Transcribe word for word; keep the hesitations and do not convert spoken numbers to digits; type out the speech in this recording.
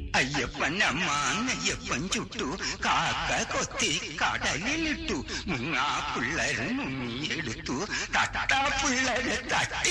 അയ്യപ്പനമ്മ നെയ്യപ്പൻ ചുട്ടു കാക്ക കൊത്തി കടലിലിട്ടു മുങ്ങാ പിള്ളേർ മുങ്ങിയെടുത്തു തട്ടാ പിള്ളേരെ തട്ടി